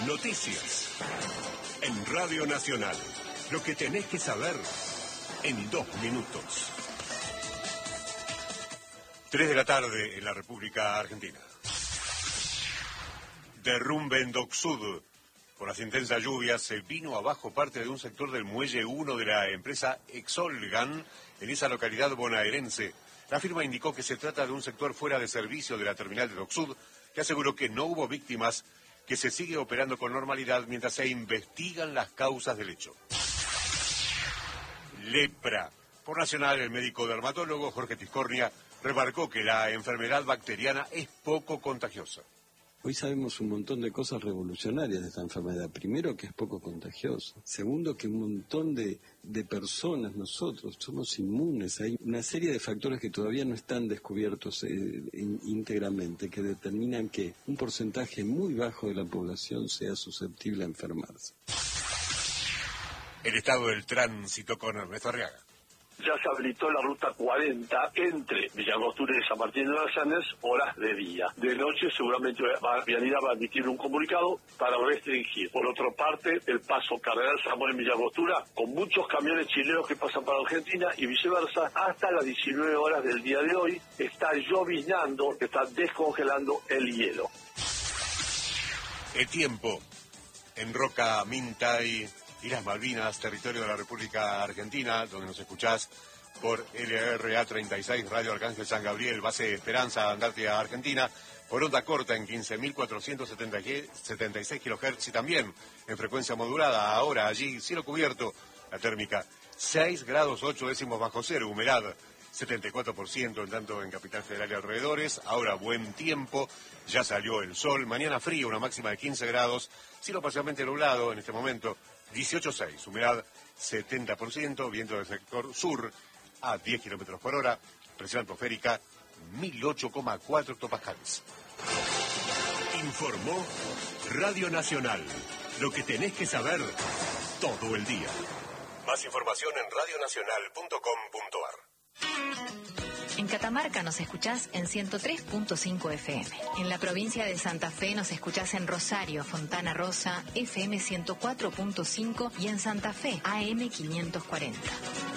Noticias. En Radio Nacional. Lo que tenés que saber en 2 minutos. 3 de la tarde en la República Argentina. Derrumbe en Dock Sud. Por las intensas lluvias se vino abajo parte de un sector del Muelle 1 de la empresa Exolgan en esa localidad bonaerense. La firma indicó que se trata de un sector fuera de servicio de la terminal de Dock Sud, que aseguró que no hubo víctimas, que se sigue operando con normalidad mientras se investigan las causas del hecho. Lepra. Por Nacional, el médico dermatólogo Jorge Tiscornia remarcó que la enfermedad bacteriana es poco contagiosa. Hoy sabemos un montón de cosas revolucionarias de esta enfermedad. Primero, que es poco contagiosa. Segundo, que un montón de personas, nosotros, somos inmunes. Hay una serie de factores que todavía no están descubiertos íntegramente, que determinan que un porcentaje muy bajo de la población sea susceptible a enfermarse. El estado del tránsito con Ernesto Arriaga. Ya se habilitó la ruta 40 entre Villa Angostura y San Martín de los Andes, horas de día. De noche seguramente Vialidad va a emitir un comunicado para restringir. Por otra parte, el paso Cardenal Zamora en Villa Angostura, con muchos camiones chilenos que pasan para Argentina y viceversa, hasta las 19 horas del día de hoy, está lloviznando, está descongelando el hielo. El tiempo en Roca, Mintay, Islas Malvinas, territorio de la República Argentina, donde nos escuchás por LRA 36, Radio Arcángel San Gabriel, base Esperanza, Antártida, Argentina, por onda corta en 15.476 kHz y también en frecuencia modulada. Ahora allí, cielo cubierto, la térmica 6 grados 8 décimos bajo cero, humedad 74%, en tanto en Capital Federal y alrededores. Ahora buen tiempo, ya salió el sol, mañana frío, una máxima de 15 grados, cielo parcialmente nublado en este momento, 18.6, humedad 70%, viento del sector sur a 10 kilómetros por hora, presión atmosférica 1008,4 hectopascales. Informó Radio Nacional. Lo que tenés que saber todo el día. Más información en radionacional.com.ar. En Catamarca nos escuchás en 103.5 FM. En la provincia de Santa Fe nos escuchás en Rosario, Fontana Rosa, FM 104.5 y en Santa Fe, AM 540.